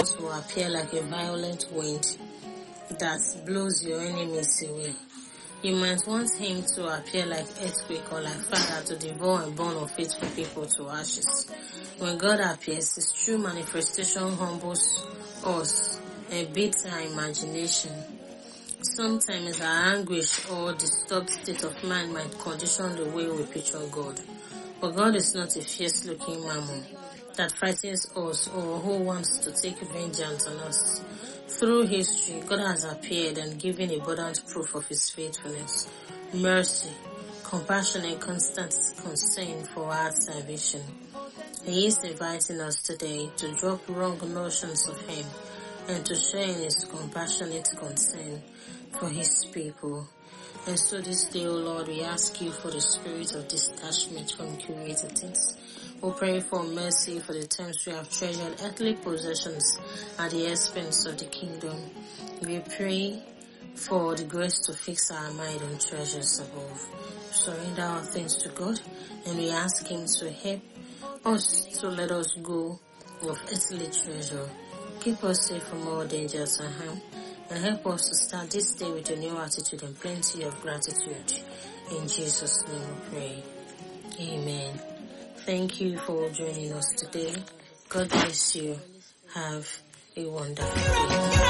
to appear like a violent wind that blows your enemies away. You might want him to appear like earthquake or like fire to devour and burn unfaithful people to ashes. When God appears, his true manifestation humbles us and beats our imagination. Sometimes our anguish or disturbed state of mind might condition the way we picture God. But God is not a fierce-looking mammon that frightens us or who wants to take vengeance on us. Through history, God has appeared and given abundant proof of his faithfulness, mercy, compassion, and constant concern for our salvation. He is inviting us today to drop wrong notions of him and to share in his compassionate concern for his people. And so this day, O Lord, we ask you for the spirit of detachment from created things. We pray for mercy for the times we have treasured earthly possessions at the expense of the kingdom. We pray for the grace to fix our mind on treasures above. Surrender our things to God, and we ask him to help us to let us go of earthly treasure. Keep us safe from all dangers and harm, and help us to start this day with a new attitude and plenty of gratitude. In Jesus' name we pray. Amen. Thank you for joining us today. God bless you. Have a wonderful day.